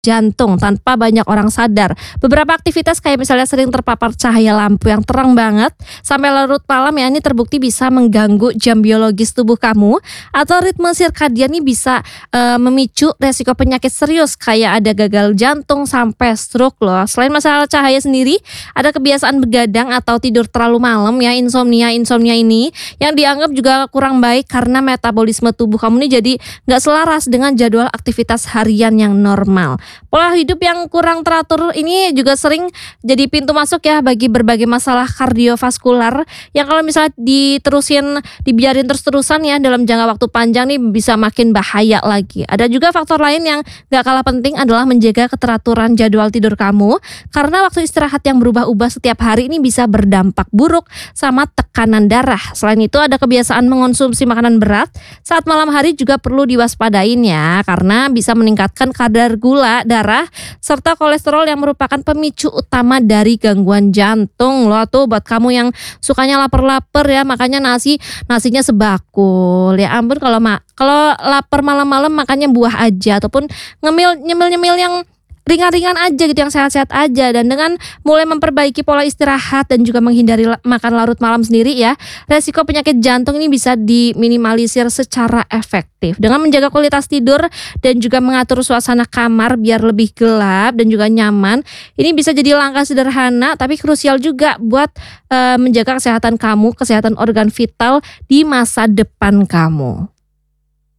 jantung tanpa banyak orang sadar. Beberapa aktivitas kayak misalnya sering terpapar cahaya lampu yang terang banget sampai larut malam ya, ini terbukti bisa mengganggu jam biologis tubuh kamu, atau ritme sirkadian ini bisa memicu resiko penyakit serius kayak ada gagal jantung sampai stroke loh. Selain masalah cahaya sendiri, ada kebiasaan begadang atau tidur terlalu malam ya, insomnia ini yang dianggap juga kurang baik karena metabolisme tubuh kamu ini jadi nggak selaras dengan jadwal aktivitas harian yang normal. Pola hidup yang kurang teratur ini juga sering jadi pintu masuk ya bagi berbagai masalah kardiovaskular yang kalau misalnya dibiarin terus-terusan ya dalam jangka waktu panjang nih bisa makin bahaya lagi. Ada juga faktor lain yang gak kalah penting adalah menjaga keteraturan jadwal tidur kamu, karena waktu istirahat yang berubah-ubah setiap hari ini bisa berdampak buruk sama tekanan darah. Selain itu ada kebiasaan mengonsumsi makanan berat saat malam hari juga perlu diwaspadain ya, karena bisa meningkatkan kadar gula darah serta kolesterol yang merupakan pemicu utama dari gangguan jantung loh. Tuh buat kamu yang sukanya lapar-lapar ya, makanya nasinya sebakul. Ya ampun, kalau lapar malam-malam makannya buah aja, ataupun nyemil yang ringan-ringan aja gitu, yang sehat-sehat aja. Dan dengan mulai memperbaiki pola istirahat dan juga menghindari makan larut malam sendiri ya, resiko penyakit jantung ini bisa diminimalisir secara efektif. Dengan menjaga kualitas tidur dan juga mengatur suasana kamar biar lebih gelap dan juga nyaman, ini bisa jadi langkah sederhana tapi krusial juga buat menjaga kesehatan kamu, kesehatan organ vital di masa depan kamu.